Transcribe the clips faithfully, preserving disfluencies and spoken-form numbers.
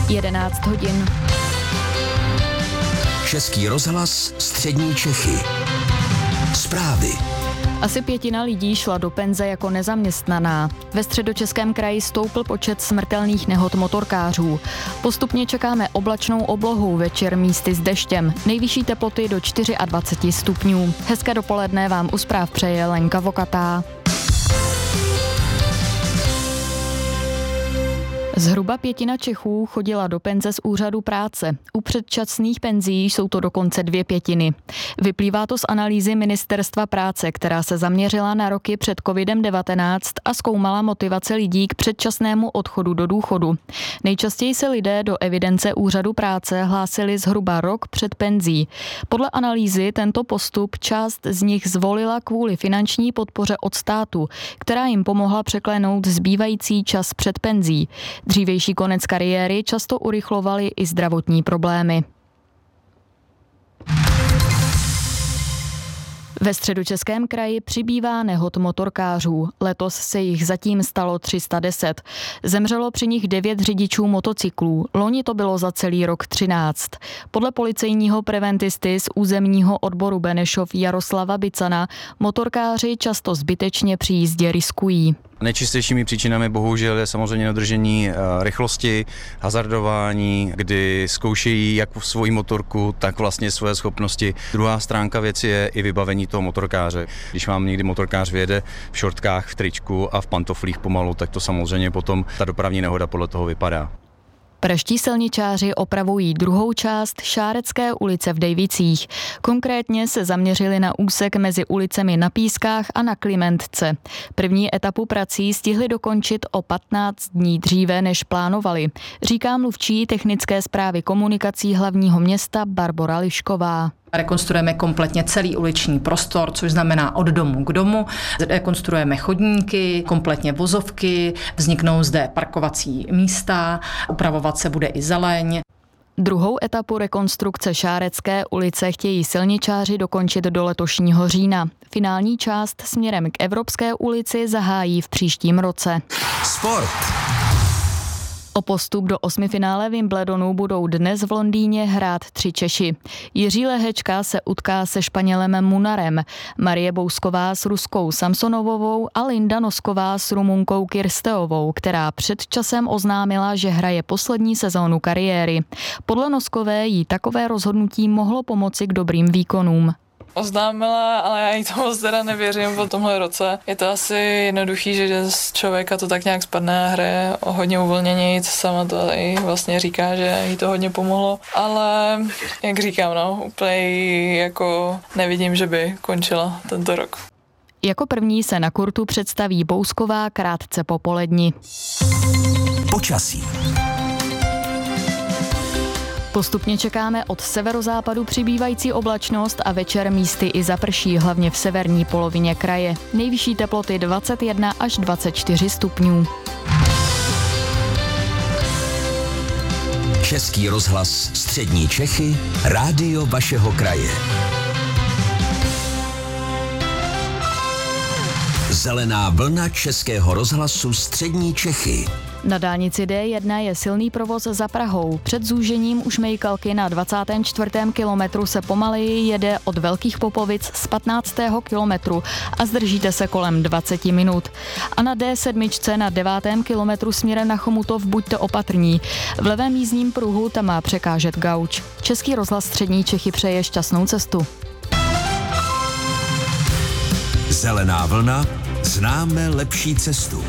jedenáct hodin. Český rozhlas Střední Čechy. Zprávy. Asi pětina lidí šla do penze jako nezaměstnaná. Ve Středočeském kraji stoupl počet smrtelných nehod motorkářů. Postupně čekáme oblačnou oblohu, večer místy s deštěm. Nejvyšší teploty do dvacet čtyři stupňů. Hezké dopoledne vám u zpráv přeje Lenka Vokatá. Zhruba pětina Čechů chodila do penze z úřadu práce. U předčasných penzí jsou to dokonce dvě pětiny. Vyplývá to z analýzy Ministerstva práce, která se zaměřila na roky před covid devatenáct a zkoumala motivace lidí k předčasnému odchodu do důchodu. Nejčastěji se lidé do evidence úřadu práce hlásili zhruba rok před penzí. Podle analýzy tento postup část z nich zvolila kvůli finanční podpoře od státu, která jim pomohla překlenout zbývající čas před penzí. Dřívější konec kariéry často urychlovaly i zdravotní problémy. Ve Středočeském kraji přibývá nehod motorkářů. Letos se jich zatím stalo tři sta deset. Zemřelo při nich devět řidičů motocyklů. Loni to bylo za celý rok třináct. Podle policejního preventisty z územního odboru Benešov Jaroslava Bicana motorkáři často zbytečně při jízdě riskují. Nejčastějšími příčinami bohužel je samozřejmě nedržení rychlosti, hazardování, kdy zkoušejí jak svoji motorku, tak vlastně svoje schopnosti. Druhá stránka věci je i vybavení toho motorkáře. Když vám někdy motorkář vyjede v šortkách, v tričku a v pantoflích pomalu, tak to samozřejmě potom ta dopravní nehoda podle toho vypadá. Pražští silničáři opravují druhou část Šárecké ulice v Dejvicích. Konkrétně se zaměřili na úsek mezi ulicemi na Pískách a na Klimentce. První etapu prací stihli dokončit o patnáct dní dříve, než plánovali, říká mluvčí technické správy komunikací hlavního města Barbora Lišková. Rekonstruujeme kompletně celý uliční prostor, což znamená od domu k domu. Rekonstruujeme chodníky, kompletně vozovky, vzniknou zde parkovací místa, upravovat se bude i zeleň. Druhou etapu rekonstrukce Šárecké ulice chtějí silničáři dokončit do letošního října. Finální část směrem k Evropské ulici zahájí v příštím roce. Sport. O postup do osmifinále Wimbledonu budou dnes v Londýně hrát tři Češi. Jiří Lehečka se utká se Španělem Munarem, Marie Bousková s Ruskou Samsonovovou a Linda Nosková s Rumunkou Kirsteovou, která před časem oznámila, že hraje poslední sezónu kariéry. Podle Noskové jí takové rozhodnutí mohlo pomoci k dobrým výkonům. Oznámila, ale já jí to moc teda nevěřím po tomhle roce. Je to asi jednoduchý, že z člověka to tak nějak spadne a hraje o hodně uvolněněji, sama to i vlastně říká, že jí to hodně pomohlo, ale jak říkám, no, úplně jako nevidím, že by končila tento rok. Jako první se na kurtu představí Bousková krátce po poledni. Počasí. Postupně čekáme od severozápadu přibývající oblačnost a večer místy i zaprší, hlavně v severní polovině kraje. Nejvyšší teploty dvacet jedna až dvacet čtyři stupňů. Český rozhlas Střední Čechy, rádio vašeho kraje. Zelená vlna Českého rozhlasu Střední Čechy. Na dálnici D jedna je silný provoz za Prahou. Před zúžením u Šmejkalky na dvacátém čtvrtém kilometru se pomaleji jede od Velkých Popovic z patnáctého kilometru a zdržíte se kolem dvacet minut. A na D sedm na devátém kilometru směrem na Chomutov buďte opatrní. V levém jízdním pruhu tam má překážet gauč. Český rozhlas Střední Čechy přeje šťastnou cestu. Zelená vlna, známe lepší cestu.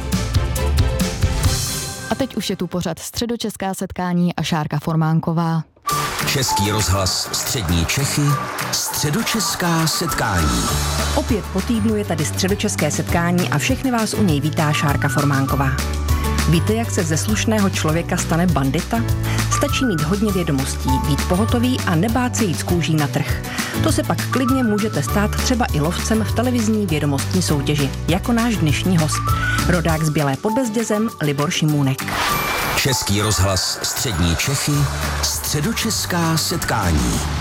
A teď už je tu pořad Středočeská setkání a Šárka Formánková. Český rozhlas Střední Čechy, Středočeská setkání. Opět po týdnu je tady Středočeské setkání a všechny vás u něj vítá Šárka Formánková. Víte, jak se ze slušného člověka stane bandita? Stačí mít hodně vědomostí, být pohotový a nebát se jít z kůží na trh. To se pak klidně můžete stát třeba i lovcem v televizní vědomostní soutěži, jako náš dnešní host. Rodák z Bělé pod Bezdězem Libor Šimůnek. Český rozhlas Střední Čechy, Středočeská setkání.